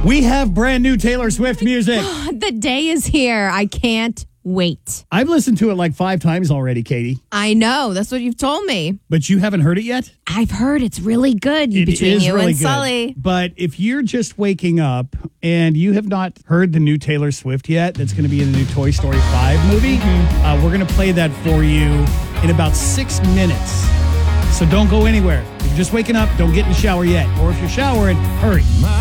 We have brand new Taylor Swift music. The day is here. I can't wait. I've listened to it like 5 times already, Katie. I know. That's what you've told me. But you haven't heard it yet? I've heard it's really good between you and Sully. But if you're just waking up and you have not heard the new Taylor Swift yet, that's going to be in the new Toy Story 5 movie, we're going to play that for you in about 6 minutes. So don't go anywhere. If you're just waking up, don't get in the shower yet. Or if you're showering, hurry.